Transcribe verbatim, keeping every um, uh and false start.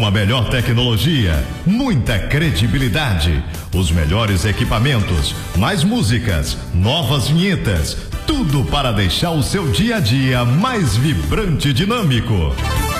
Com a melhor tecnologia, muita credibilidade, os melhores equipamentos, mais músicas, novas vinhetas, tudo para deixar o seu dia a dia mais vibrante e dinâmico.